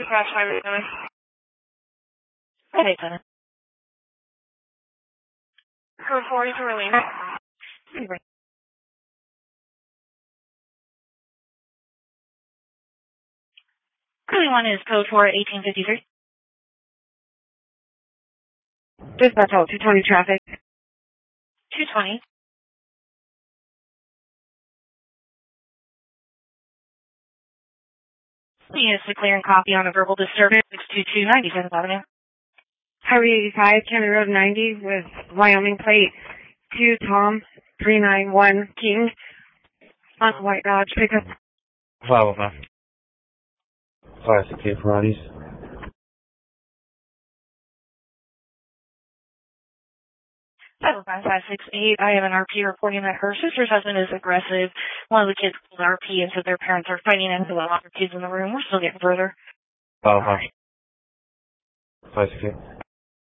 Crash 587. Okay, Connor. Code 4 is release. 1 is code 4, 1853. Dispatch all 220 traffic. 220. Yes, a clear and copy on a verbal disturbance, 622 97th Avenue. Highway 85, County Road 90 with Wyoming plate 2 Tom 391 King on White Dodge pickup. 505. Classic K Pilates. 505-568. I have an RP reporting that her sister's husband is aggressive. One of the kids called RP and said their parents are fighting and the other kids in the room. We're still getting further. 505. 568.